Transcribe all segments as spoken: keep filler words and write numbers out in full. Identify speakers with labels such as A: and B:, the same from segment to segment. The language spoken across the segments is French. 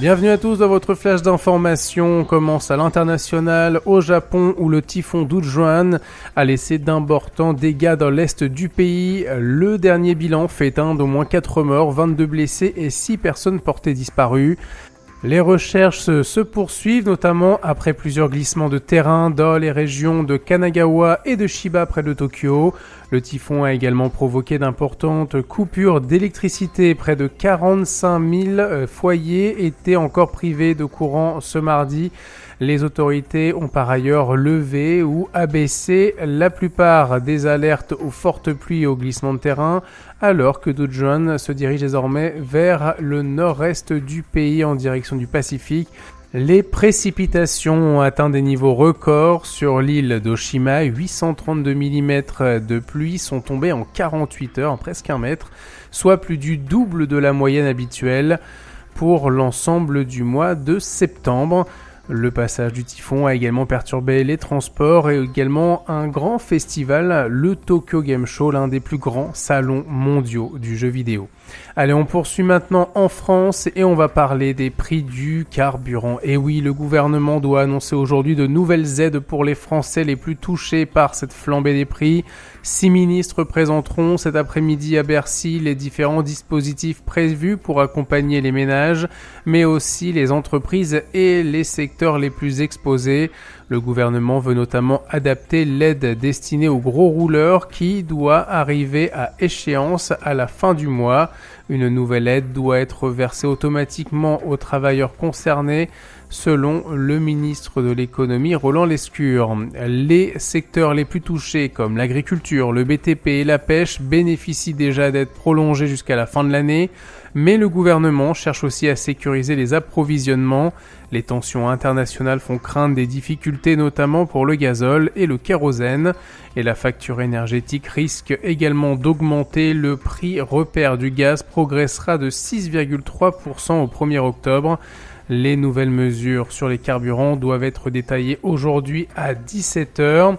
A: Bienvenue à tous dans votre flash d'information. On commence à l'international, au Japon, où le typhon Dujuan a laissé d'importants dégâts dans l'est du pays. Le dernier bilan fait état d'au moins quatre morts, vingt-deux blessés et six personnes portées disparues. Les recherches se poursuivent, notamment après plusieurs glissements de terrain dans les régions de Kanagawa et de Chiba près de Tokyo. Le typhon a également provoqué d'importantes coupures d'électricité. Près de quarante-cinq mille foyers étaient encore privés de courant ce mardi. Les autorités ont par ailleurs levé ou abaissé la plupart des alertes aux fortes pluies et aux glissements de terrain, alors que Dujuan se dirige désormais vers le nord-est du pays en direction du Pacifique. Les précipitations ont atteint des niveaux records sur l'île d'Oshima. huit cent trente-deux millimètres de pluie sont tombés en quarante-huit heures, presque un mètre, soit plus du double de la moyenne habituelle pour l'ensemble du mois de septembre. Le passage du typhon a également perturbé les transports et également un grand festival, le Tokyo Game Show, l'un des plus grands salons mondiaux du jeu vidéo. Allez, on poursuit maintenant en France et on va parler des prix du carburant. Et oui, le gouvernement doit annoncer aujourd'hui de nouvelles aides pour les Français les plus touchés par cette flambée des prix. Six ministres présenteront cet après-midi à Bercy les différents dispositifs prévus pour accompagner les ménages, mais aussi les entreprises et les secteurs les plus exposés. Le gouvernement veut notamment adapter l'aide destinée aux gros rouleurs qui doit arriver à échéance à la fin du mois. Une nouvelle aide doit être versée automatiquement aux travailleurs concernés, selon le ministre de l'économie Roland Lescure. Les secteurs les plus touchés comme l'agriculture, le B T P et la pêche bénéficient déjà d'aides prolongées jusqu'à la fin de l'année, mais le gouvernement cherche aussi à sécuriser les approvisionnements. Les tensions internationales font craindre des difficultés notamment pour le gazole et le kérosène, et la facture énergétique risque également d'augmenter. Le prix repère du gaz progressera de six virgule trois pour cent au premier octobre. Les nouvelles mesures sur les carburants doivent être détaillées aujourd'hui à dix-sept heures.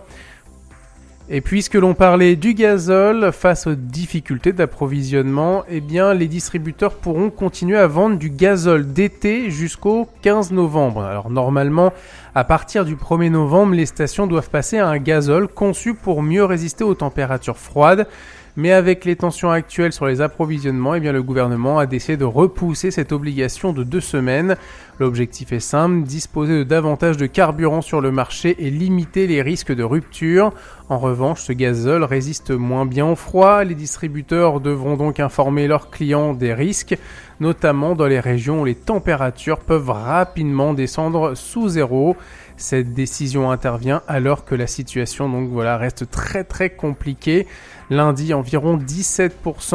A: Et puisque l'on parlait du gazole, face aux difficultés d'approvisionnement, eh bien, les distributeurs pourront continuer à vendre du gazole d'été jusqu'au quinze novembre. Alors normalement, à partir du premier novembre, les stations doivent passer à un gazole conçu pour mieux résister aux températures froides. Mais avec les tensions actuelles sur les approvisionnements, eh bien, le gouvernement a décidé de repousser cette obligation de deux semaines. L'objectif est simple, disposer de davantage de carburant sur le marché et limiter les risques de rupture. En revanche, ce gazole résiste moins bien au froid. Les distributeurs devront donc informer leurs clients des risques, notamment dans les régions où les températures peuvent rapidement descendre sous zéro. Cette décision intervient alors que la situation donc voilà reste très très compliquée. Lundi, environ dix-sept pour cent